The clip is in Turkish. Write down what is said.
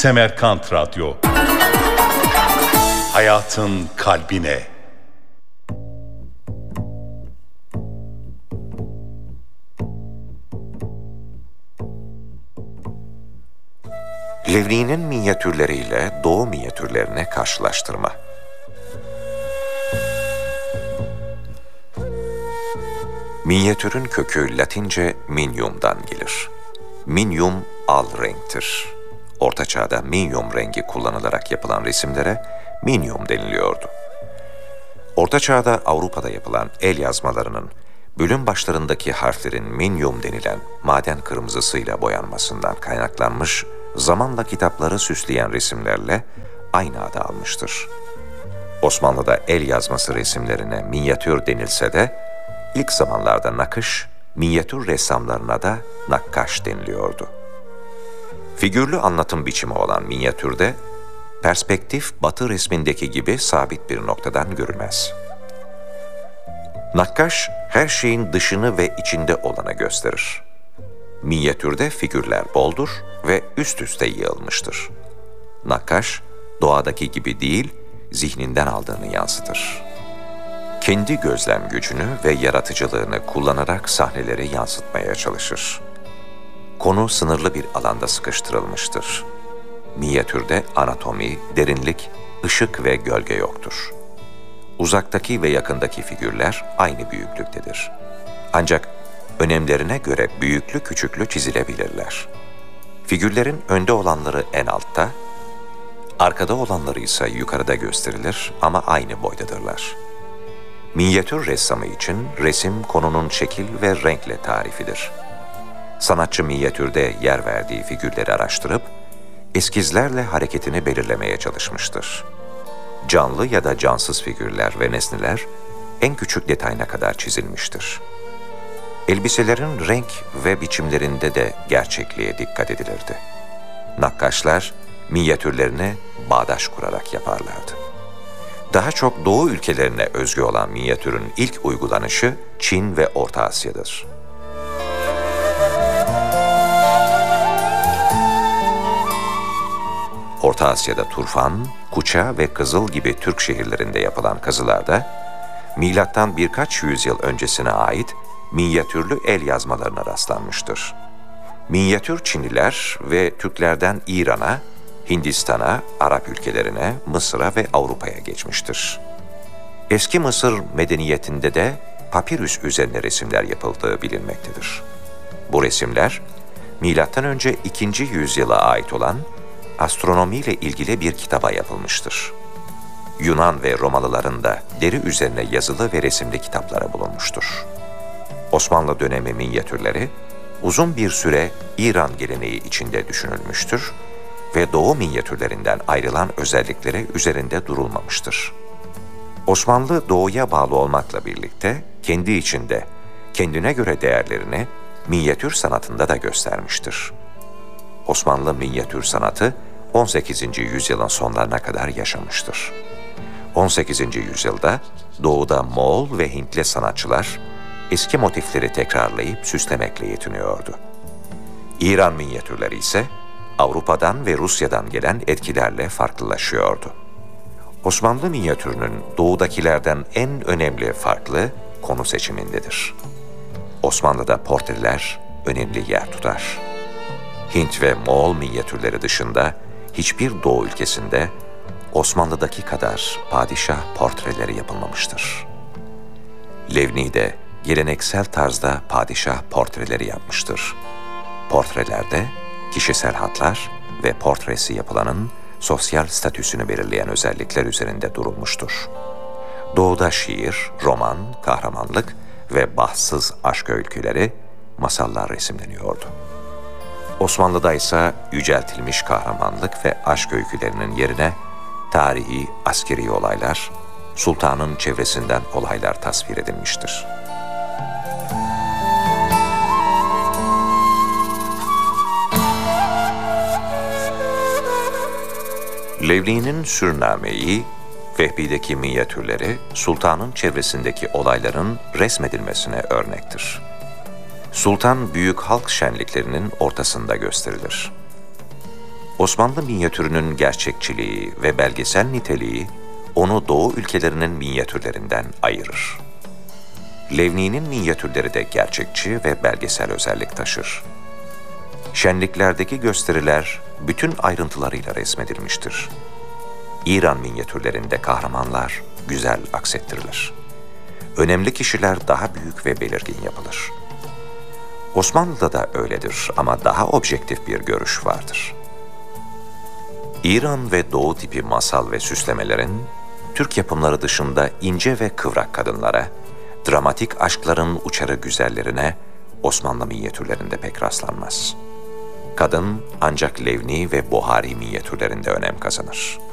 Semerkant Radyo. Hayatın kalbine. Levni'nin minyatürleriyle Doğu minyatürlerine karşılaştırma. Minyatürün kökü Latince minium'dan gelir. Minium al renktir. Orta Çağ'da minium rengi kullanılarak yapılan resimlere minium deniliyordu. Orta Çağ'da Avrupa'da yapılan el yazmalarının bölüm başlarındaki harflerin minium denilen maden kırmızısıyla boyanmasından kaynaklanmış, zamanla kitapları süsleyen resimlerle aynı adı almıştır. Osmanlı'da el yazması resimlerine minyatür denilse de, ilk zamanlarda nakış, minyatür ressamlarına da nakkaş deniliyordu. Figürlü anlatım biçimi olan minyatürde, perspektif Batı resmindeki gibi sabit bir noktadan görülmez. Nakkaş, her şeyin dışını ve içinde olanı gösterir. Minyatürde figürler boldur ve üst üste yığılmıştır. Nakkaş, doğadaki gibi değil, zihninden aldığını yansıtır. Kendi gözlem gücünü ve yaratıcılığını kullanarak sahneleri yansıtmaya çalışır. Konu sınırlı bir alanda sıkıştırılmıştır. Minyatürde anatomi, derinlik, ışık ve gölge yoktur. Uzaktaki ve yakındaki figürler aynı büyüklüktedir. Ancak önemlerine göre büyüklü küçüklü çizilebilirler. Figürlerin önde olanları en altta, arkada olanları ise yukarıda gösterilir ama aynı boydadırlar. Minyatür ressamı için resim konunun şekil ve renkle tarifidir. Sanatçı minyatürde yer verdiği figürleri araştırıp, eskizlerle hareketini belirlemeye çalışmıştır. Canlı ya da cansız figürler ve nesneler en küçük detayına kadar çizilmiştir. Elbiselerin renk ve biçimlerinde de gerçekliğe dikkat edilirdi. Nakkaşlar minyatürlerini bağdaş kurarak yaparlardı. Daha çok Doğu ülkelerine özgü olan minyatürün ilk uygulanışı Çin ve Orta Asya'dır. Orta Asya'da Turfan, Kuça ve Kızıl gibi Türk şehirlerinde yapılan kazılarda, milattan birkaç yüzyıl öncesine ait minyatürlü el yazmalarına rastlanmıştır. Minyatür Çinliler ve Türklerden İran'a, Hindistan'a, Arap ülkelerine, Mısır'a ve Avrupa'ya geçmiştir. Eski Mısır medeniyetinde de papirüs üzerine resimler yapıldığı bilinmektedir. Bu resimler, milattan önce 2. yüzyıla ait olan astronomiyle ilgili bir kitaba yapılmıştır. Yunan ve Romalıların da deri üzerine yazılı ve resimli kitapları bulunmuştur. Osmanlı dönemi minyatürleri uzun bir süre İran geleneği içinde düşünülmüştür ve Doğu minyatürlerinden ayrılan özellikleri üzerinde durulmamıştır. Osmanlı Doğu'ya bağlı olmakla birlikte kendi içinde kendine göre değerlerini minyatür sanatında da göstermiştir. Osmanlı minyatür sanatı 18. yüzyılın sonlarına kadar yaşamıştır. 18. yüzyılda Doğu'da Moğol ve Hintli sanatçılar eski motifleri tekrarlayıp süslemekle yetiniyordu. İran minyatürleri ise Avrupa'dan ve Rusya'dan gelen etkilerle farklılaşıyordu. Osmanlı minyatürünün Doğu'dakilerden en önemli farklı konu seçimindedir. Osmanlı'da portreler önemli yer tutar. Hint ve Moğol minyatürleri dışında hiçbir Doğu ülkesinde Osmanlı'daki kadar padişah portreleri yapılmamıştır. Levni de geleneksel tarzda padişah portreleri yapmıştır. Portrelerde kişisel hatlar ve portresi yapılanın sosyal statüsünü belirleyen özellikler üzerinde durulmuştur. Doğuda şiir, roman, kahramanlık ve bahtsız aşk öyküleri, masallar resimleniyordu. Osmanlı'da ise yüceltilmiş kahramanlık ve aşk öykülerinin yerine tarihi, askeri olaylar, sultanın çevresinden olaylar tasvir edilmiştir. Levni'nin Sürname'yi, Vehbi'deki minyatürleri, sultanın çevresindeki olayların resmedilmesine örnektir. Sultan büyük halk şenliklerinin ortasında gösterilir. Osmanlı minyatürünün gerçekçiliği ve belgesel niteliği onu Doğu ülkelerinin minyatürlerinden ayırır. Levni'nin minyatürleri de gerçekçi ve belgesel özellik taşır. Şenliklerdeki gösteriler bütün ayrıntılarıyla resmedilmiştir. İran minyatürlerinde kahramanlar güzel aksettirilir. Önemli kişiler daha büyük ve belirgin yapılır. Osmanlı'da da öyledir ama daha objektif bir görüş vardır. İran ve Doğu tipi masal ve süslemelerin, Türk yapımları dışında ince ve kıvrak kadınlara, dramatik aşkların uçarı güzellerine Osmanlı minyatürlerinde pek rastlanmaz. Kadın ancak Levni ve Bohari minyatürlerinde önem kazanır.